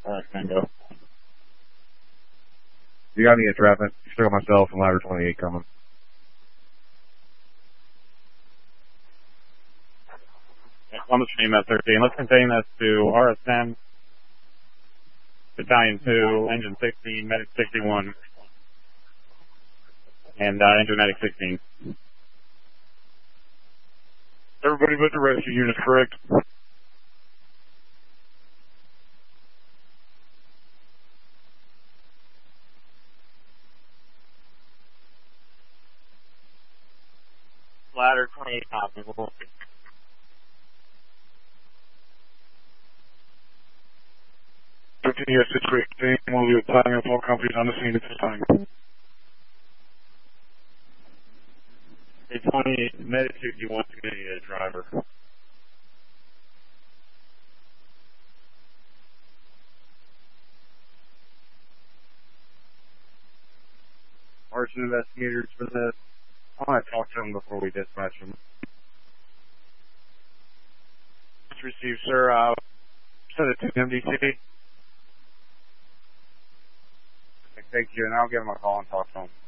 Alright, Tango. You got any traffic? Still myself and ladder 28 coming. On the stream at 13. Let's contain this to RS10, Battalion 2, Engine 16, Medic 61, and Engine Medic 16. Everybody but the rescue units, correct? Ladder 28 copy. Yes, it's great. One of the Battalion of all companies on the scene at this time. Hey, 20, Medic 61 to get a driver. Arson investigators for this. I want to talk to them before we dispatch them. Received, sir. Send it to MDT. Thank you, and I'll give them a call and talk to them.